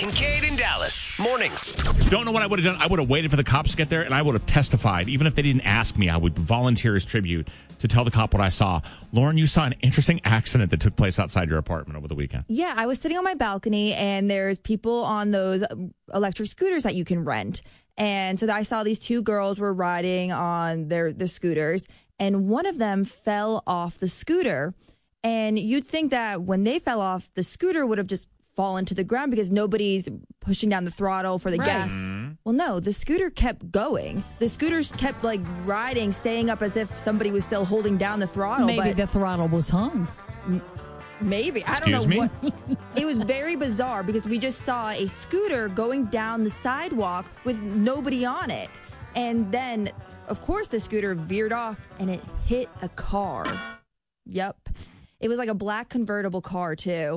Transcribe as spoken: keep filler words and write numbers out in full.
Kincaid in Dallas. Mornings. Don't know what I would have done. I would have waited for the cops to get there, and I would have testified. Even if they didn't ask me, I would volunteer as tribute to tell the cop what I saw. Lauren, you saw an interesting accident that took place outside your apartment over the weekend. Yeah, I was sitting on my balcony, and there's people on those electric scooters that you can rent. And so I saw these two girls were riding on their, their scooters, and one of them fell off the scooter. And you'd think that when they fell off, the scooter would have just fallen to the ground because nobody's pushing down the throttle for the Right. gas. Mm-hmm. Well, no, the scooter kept going. The scooters kept like riding, staying up as if somebody was still holding down the throttle. Maybe but the throttle was hung. maybe. I don't Excuse know me? what. It was very bizarre because we just saw a scooter going down the sidewalk with nobody on it. And then, of course, the scooter veered off and it hit a car. Yep. It was like a black convertible car, too.